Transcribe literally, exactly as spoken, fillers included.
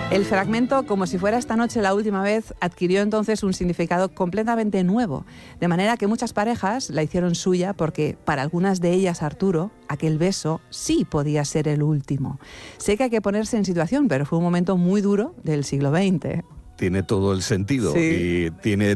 El fragmento, como si fuera esta noche la última vez, adquirió entonces un significado completamente nuevo, de manera que muchas parejas la hicieron suya porque para algunas de ellas, Arturo, aquel beso sí podía ser el último. Sé que hay que ponerse en situación, pero fue un momento muy duro del siglo veinte. Tiene todo el sentido, Sí. y tiene